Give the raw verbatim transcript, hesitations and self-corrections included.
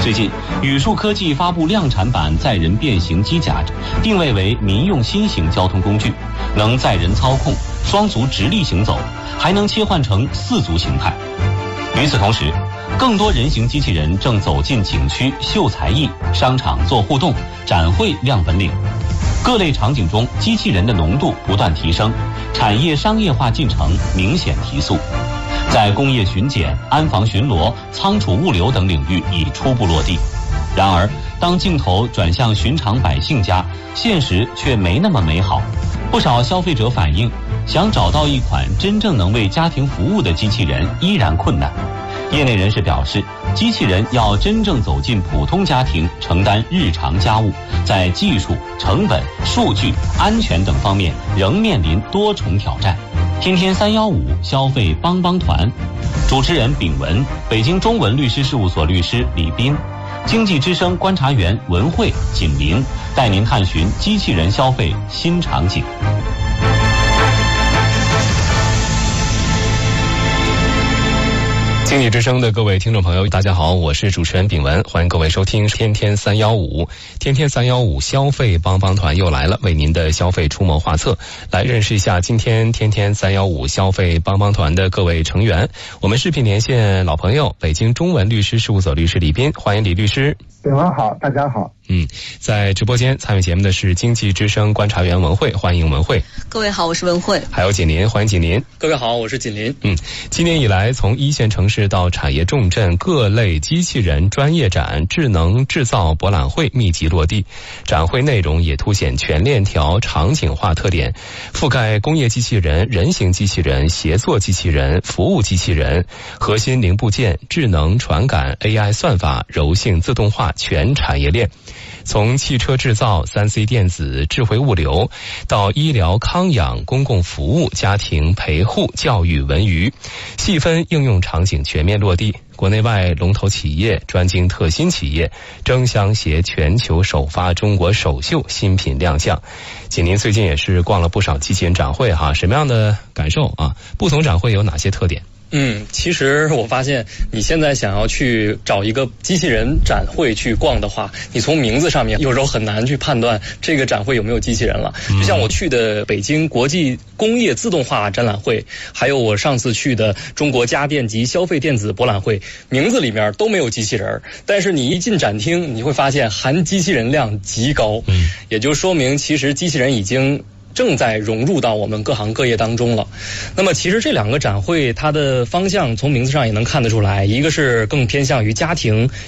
最近，宇树科技发布量产版载人变形机甲，定位为民用新型交通工具，能载人操控，双足直立行走，还能切换成四足形态。与此同时，更多人形机器人正走进景区秀才艺、商场做互动、展会亮本领。各类场景中，机器人的浓度不断提升，产业商业化进程明显提速。在工业巡检、安防巡逻、仓储物流等领域已初步落地。然而，当镜头转向寻常百姓家，现实却没那么美好。不少消费者反映，想找到一款真正能为家庭服务的机器人依然困难。业内人士表示，机器人要真正走进普通家庭，承担日常家务，在技术、成本、数据、安全等方面仍面临多重挑战。天天三幺五消费帮帮团，主持人秉文，北京中文律师事务所律师李斌，经济之声观察员文慧、锦林，带您探寻机器人消费新场景。经济之声的各位听众朋友，大家好，我是主持人秉文，欢迎各位收听天天三幺五，天天三幺五消费帮帮团又来了，为您的消费出谋划策。来认识一下今天天天三幺五消费帮帮团的各位成员。我们视频连线老朋友，北京中文律师事务所律师李斌，欢迎李律师。 秉文好，大家好。 嗯，在直播间参与节目的是经济之声观察员文慧，欢迎文慧。 各位好，我是文慧。 还有锦林，欢迎锦林。 各位好，我是锦林。 嗯，今年以来，从一线城市到产业重镇，各类机器人专业展、智能制造博览会密集落地，展会内容也凸显全链条场景化特点，覆盖工业机器人、人形机器人、协作机器人、服务机器人、核心零部件、智能传感、A I 算法、柔性自动化全产业链。从汽车制造、三 C 电子、智慧物流，到医疗康养、公共服务、家庭陪护、教育文娱，细分应用场景全面落地。国内外龙头企业、专精特新企业争相携全球首发、中国首秀新品亮相。锦林最近也是逛了不少机器人展会哈，什么样的感受啊？不同展会有哪些特点？ 嗯，其实我发现你现在想要去找一个机器人展会去逛的话，你从名字上面有时候很难去判断这个展会有没有机器人了。就像我去的北京国际工业自动化展览会，还有我上次去的中国家电及消费电子博览会，名字里面都没有机器人，但是你一进展厅，你会发现含机器人量极高，嗯，也就说明其实机器人已经正在融入到我们各行各业当中了。那么其实这两个展会它的方向从名字上也能看得出来，一个是更偏向于家庭